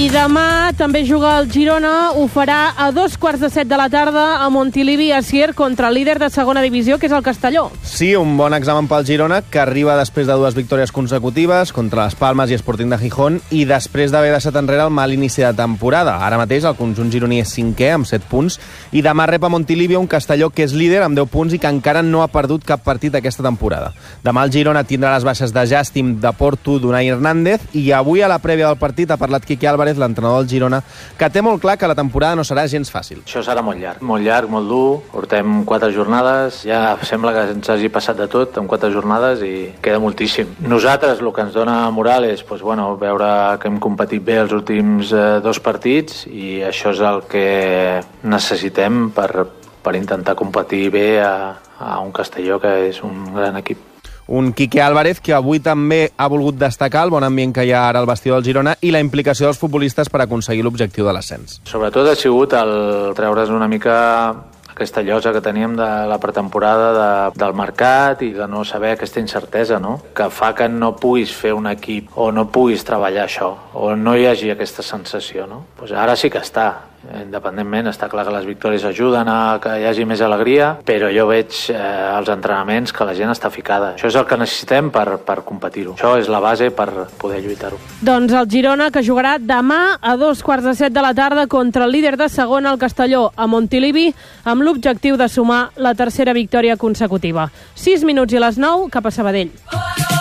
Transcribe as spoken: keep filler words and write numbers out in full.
I demà també juga el Girona, ho farà a dos quarts de set de la tarda a Montilivi Asier contra el líder de segona divisió, que és el Castelló. Sí, un bon examen pel Girona, que arriba després de dues victòries consecutives contra les Palmes i Sporting de Gijón i després d'haver deixat enrere el mal inici de temporada. Ara mateix el conjunt gironí és cinquè amb set punts i demà rep a Montilivi un Castelló que és líder amb deu punts i que encara no ha perdut cap partit aquesta temporada. Demà el Girona tindrà les baixes de Justin, de Porto, d'Unai Hernández i avui a la prèvia del partit ha parlat Quique Álvarez, l'entrenador del Girona, que té molt clar que la temporada no serà gens fàcil. Això serà molt llarg, molt llarg, molt dur. Portem quatre jornades, ja sembla que ens hagi passat de tot en quatre jornades i queda moltíssim. Nosaltres el que ens dona moral és pues, bueno, veure que hem competit bé els últims eh, dos partits i això és el que necessitem per, per intentar competir bé a, a un Castelló que és un gran equip. Un Quique Álvarez que avui també ha volgut destacar el bon ambient que hi ha ara al vestidor del Girona i la implicació dels futbolistes per aconseguir l'objectiu de l'ascens. Sobretot ha sigut el treure's una mica aquesta llosa que teníem de la pretemporada de, del mercat i de no saber aquesta incertesa, no? Que fa que no puguis fer un equip o no puguis treballar això o no hi hagi aquesta sensació, no? Pues ara sí que està. Independentment, està clar que les victòries ajuden a que hi hagi més alegria, però jo veig eh, als entrenaments que la gent està ficada. Això és el que necessitem per, per competir-ho. Això és la base per poder lluitar-ho. Doncs el Girona, que jugarà demà a dos quarts de set de la tarda contra el líder de segona, el Castelló, a Montilivi, amb l'objectiu de sumar la tercera victòria consecutiva. sis minuts i les nou, cap a Sabadell.